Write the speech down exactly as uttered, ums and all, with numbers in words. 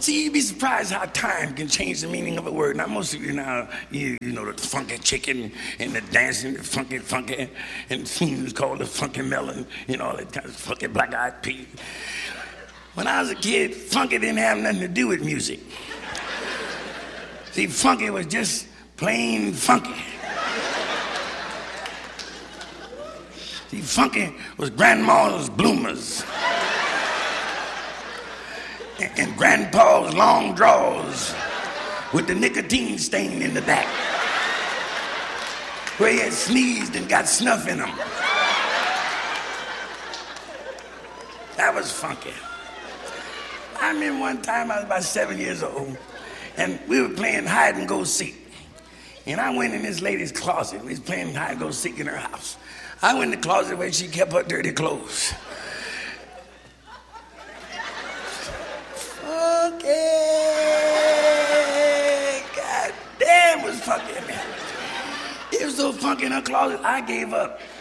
See, you'd be surprised how time can change the meaning of a word. Now, most of you now, you, you know, the funky chicken and the dancing, the funky, funky, and scenes called the funky melon, you know, all that kind of funky black-eyed pea. When I was a kid, funky didn't have nothing to do with music. See, funky was just plain funky. See, funky was grandma's bloomers. And grandpa's long drawers with the nicotine stain in the back where he had sneezed and got snuff in them. That was funky. I remember one time I was about seven years old and we were playing hide and go seek. And I went in this lady's closet. We was playing hide and go seek in her house. I went in the closet where she kept her dirty clothes. Okay. God damn, it was funky in there. It was so funky in her closet, I gave up.